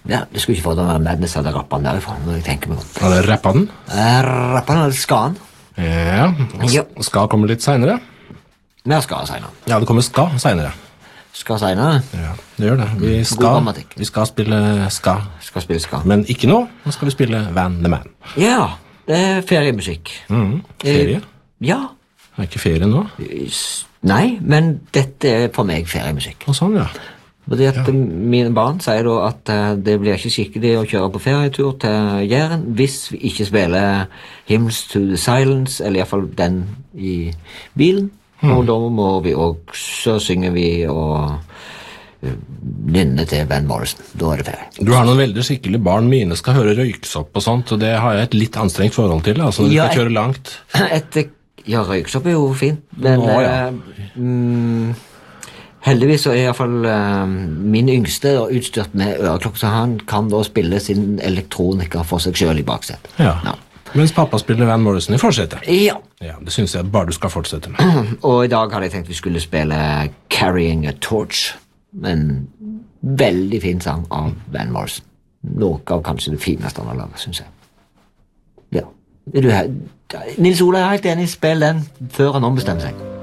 Ja, det skulle ikke få det å være Madness eller rappa den derifra, når jeg tenker meg om. Har dere rappa den? Rappa den eller ska den? Ja, Ja. Ska kommer litt senere. Mer ska senere. Ja, det kommer ska senere. Ska senere? Ja, det gjør det. Vi skal spille ska. Skal spille ska. Men ikke nå. Nå skal vi spille Van the Man. Ja, det er feriemusikk. Ferie? Ja. Er ikke ferie nå? Nei, men dette er for meg feriemusikk. Og sånn, ja. Fordi at mine barn sier da at det blir ikke skikkelig å kjøre på ferietur til Jæren hvis vi ikke spiller Hymns to the Silence, eller i hvert fall den i bilen. Og da må vi også synge vi og nynne til Van Morrison. Da er det ferie. Du har noen veldig skikkelige barn. Mine skal høre Røyksopp og sånt, og det har jeg et litt anstrengt forhold til. Altså, de skal kjøre langt. Ja, Røyksopp er jo fint, men heldigvis så er i hvert fall min yngste utstyrt med øreklokke, så han kan da spille sin elektroniker for seg selv i bakset. Ja. Mens pappa spiller Van Morrison i forsetet. Ja. Det synes jeg bare du skal fortsette med. Og i dag hadde jeg tenkt vi skulle spille Carrying a Torch, en veldig fin sang av Van Morrison. Noe av kanskje det fineste han har laget, synes jeg. Ja. Er du her? Nils Ola er helt enig, spill den før han ombestemmer seg.